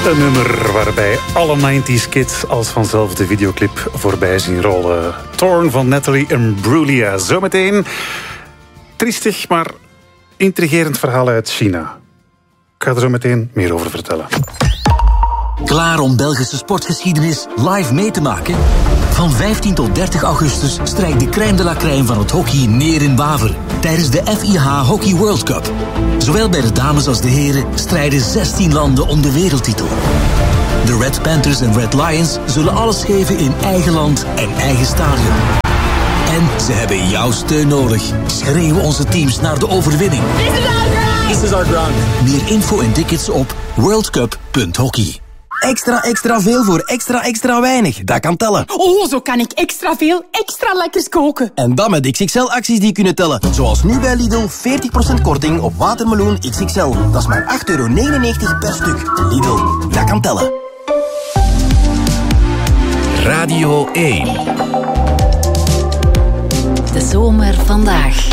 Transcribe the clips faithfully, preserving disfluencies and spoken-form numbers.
Een nummer waarbij alle negentig kids als vanzelf de videoclip voorbij zien rollen. Torn van Natalie Imbruglia. Zometeen triestig, maar intrigerend verhaal uit China. Ik ga er zo meteen meer over vertellen. Klaar om Belgische sportgeschiedenis live mee te maken? Van vijftien tot dertig augustus strijkt de crème de la crème van het hockey neer in Waver tijdens de F I H Hockey World Cup. Zowel bij de dames als de heren strijden zestien landen om de wereldtitel. De Red Panthers en Red Lions zullen alles geven in eigen land en eigen stadion. En ze hebben jouw steun nodig. Schreeuwen onze teams naar de overwinning. This is our ground! This is our ground. Meer info en tickets op worldcup punt hockey. Extra, extra veel voor extra, extra weinig. Dat kan tellen. Oh, zo kan ik extra veel, extra lekkers koken. En dan met X X L-acties die kunnen tellen. Zoals nu bij Lidl, veertig procent korting op watermeloen X X L. Dat is maar acht euro negenennegentig per stuk. Lidl, dat kan tellen. Radio één. De zomer vandaag.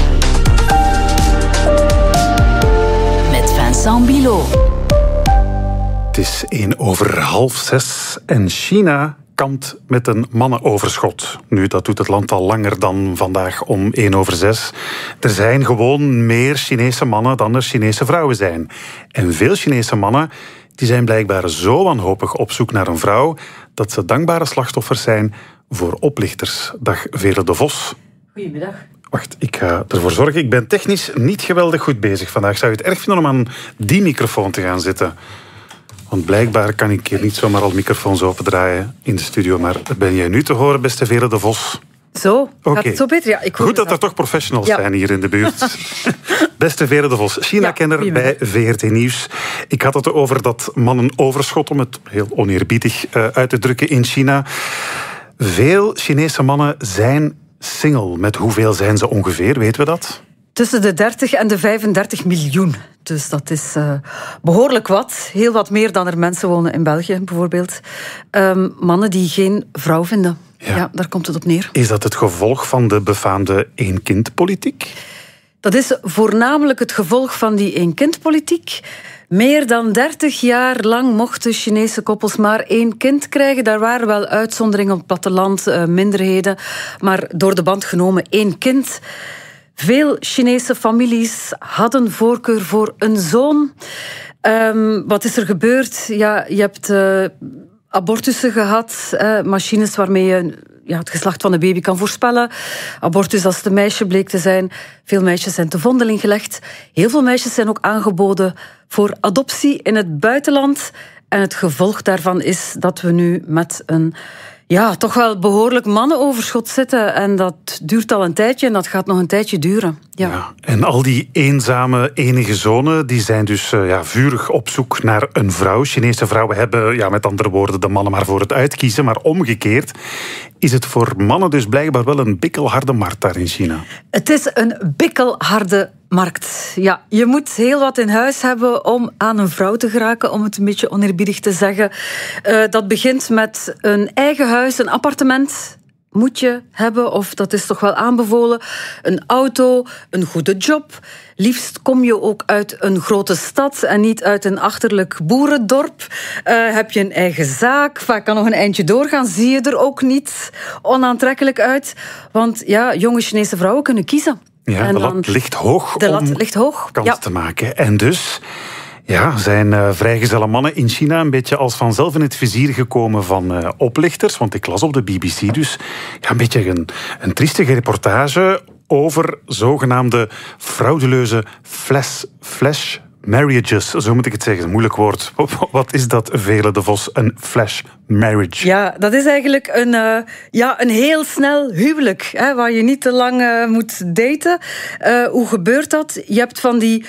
Met Vincent Bilot. Het is één over half zes en China kampt met een mannenoverschot. Nu, dat doet het land al langer dan vandaag om één over zes. Er zijn gewoon meer Chinese mannen dan er Chinese vrouwen zijn. En veel Chinese mannen die zijn blijkbaar zo wanhopig op zoek naar een vrouw dat ze dankbare slachtoffers zijn voor oplichters. Dag Veerle de Vos. Goedemiddag. Wacht, ik ga ervoor zorgen. Ik ben technisch niet geweldig goed bezig vandaag. Zou je het erg vinden om aan die microfoon te gaan zitten? Want blijkbaar kan ik hier niet zomaar al microfoons opendraaien in de studio. Maar ben jij nu te horen, beste Veerle de Vos? Zo, okay. Gaat het zo beter? Ja, ik Goed dat er toch professionals ja. zijn hier in de buurt. Beste Veerle de Vos, China-kenner ja, bij V R T Nieuws. Ik had het over dat mannenoverschot, om het heel oneerbiedig uh, uit te drukken in China. Veel Chinese mannen zijn single. Met hoeveel zijn ze ongeveer, weten we dat? Tussen de dertig en de vijfendertig miljoen. Dus dat is uh, behoorlijk wat. Heel wat meer dan er mensen wonen in België, bijvoorbeeld. Um, mannen die geen vrouw vinden. Ja. ja, daar komt het op neer. Is dat het gevolg van de befaamde één-kind-politiek? Dat is voornamelijk het gevolg van die één-kind-politiek. Meer dan dertig jaar lang mochten Chinese koppels maar één kind krijgen. Daar waren wel uitzonderingen op het platteland, uh, minderheden. Maar door de band genomen één kind. Veel Chinese families hadden voorkeur voor een zoon. Um, wat is er gebeurd? Ja, je hebt uh, abortussen gehad, uh, machines waarmee je ja, het geslacht van de baby kan voorspellen. Abortus als het een meisje bleek te zijn. Veel meisjes zijn te vondeling gelegd. Heel veel meisjes zijn ook aangeboden voor adoptie in het buitenland. En het gevolg daarvan is dat we nu met een ja, toch wel behoorlijk mannenoverschot zitten. En dat duurt al een tijdje en dat gaat nog een tijdje duren. Ja. Ja, en al die eenzame enige zonen, die zijn dus uh, ja, vurig op zoek naar een vrouw. Chinese vrouwen hebben, ja, met andere woorden, de mannen maar voor het uitkiezen. Maar omgekeerd is het voor mannen dus blijkbaar wel een bikkelharde markt daar in China. Het is een bikkelharde markt. Ja, je moet heel wat in huis hebben om aan een vrouw te geraken, om het een beetje oneerbiedig te zeggen. Uh, dat begint met een eigen huis, een appartement moet je hebben, of dat is toch wel aanbevolen. Een auto, een goede job. Liefst kom je ook uit een grote stad en niet uit een achterlijk boerendorp. Uh, heb je een eigen zaak, vaak kan nog een eindje doorgaan, zie je er ook niet onaantrekkelijk uit. Want ja, jonge Chinese vrouwen kunnen kiezen. Ja, en de lat ligt hoog de lat om ligt hoog. kans ja. te maken. En dus ja, zijn uh, vrijgezelle mannen in China een beetje als vanzelf in het vizier gekomen van uh, oplichters. Want ik las op de B B C dus ja, een beetje een, een triestige reportage over zogenaamde frauduleuze flash, flash marriages. Zo moet ik het zeggen, een moeilijk woord. Wat is dat, Veerle de Vos, een flash marriage? Ja, dat is eigenlijk een, uh, ja, een heel snel huwelijk, hè, waar je niet te lang uh, moet daten. Uh, hoe gebeurt dat? Je hebt van die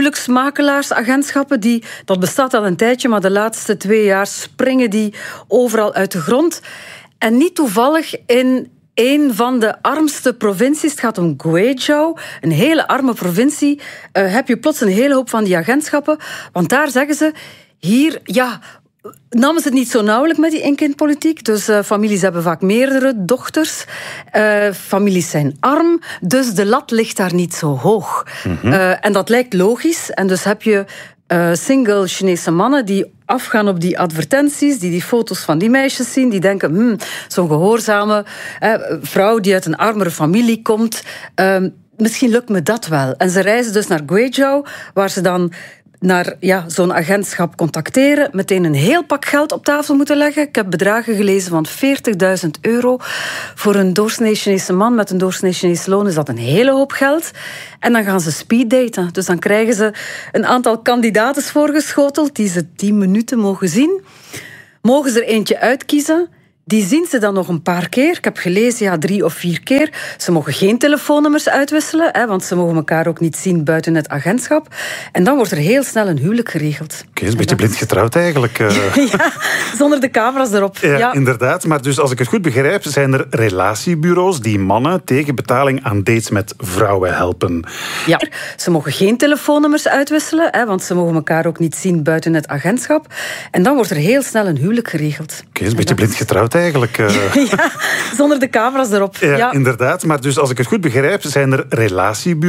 huwelijksmakelaarsagentschappen, die, dat bestaat al een tijdje, maar de laatste twee jaar springen die overal uit de grond. En niet toevallig in een van de armste provincies, het gaat om Guizhou, een hele arme provincie, uh, heb je plots een hele hoop van die agentschappen. Want daar zeggen ze, hier, ja, namen ze het niet zo nauwelijk met die één-kindpolitiek. Dus uh, families hebben vaak meerdere dochters. Uh, families zijn arm, dus de lat ligt daar niet zo hoog. Mm-hmm. Uh, en dat lijkt logisch. En dus heb je uh, single Chinese mannen die afgaan op die advertenties, die die foto's van die meisjes zien, die denken, hmm, zo'n gehoorzame eh, vrouw die uit een armere familie komt, uh, misschien lukt me dat wel. En ze reizen dus naar Guizhou, waar ze dan naar ja, zo'n agentschap contacteren, meteen een heel pak geld op tafel moeten leggen. Ik heb bedragen gelezen van veertigduizend euro. Voor een doorsnee Chinese man met een doorsnee Chinese loon is dat een hele hoop geld. En dan gaan ze speeddaten. Dus dan krijgen ze een aantal kandidaten voorgeschoteld die ze tien minuten mogen zien. Mogen ze er eentje uitkiezen. Die zien ze dan nog een paar keer. Ik heb gelezen, ja, drie of vier keer. Ze mogen geen telefoonnummers uitwisselen, hè, want ze mogen elkaar ook niet zien buiten het agentschap. En dan wordt er heel snel een huwelijk geregeld. Oké, okay, is een beetje blind getrouwd eigenlijk. Uh... ja, zonder de camera's erop. Ja, ja, inderdaad. Maar dus als ik het goed begrijp, zijn er relatiebureaus die mannen tegen betaling aan dates met vrouwen helpen. Ja, ze mogen geen telefoonnummers uitwisselen, hè, want ze mogen elkaar ook niet zien buiten het agentschap. En dan wordt er heel snel een huwelijk geregeld. Oké, okay, is een beetje blind getrouwd eigenlijk. Uh... ja, zonder de camera's erop. Ja, ja, inderdaad. Maar dus als ik het goed begrijp, zijn er relatiebureaus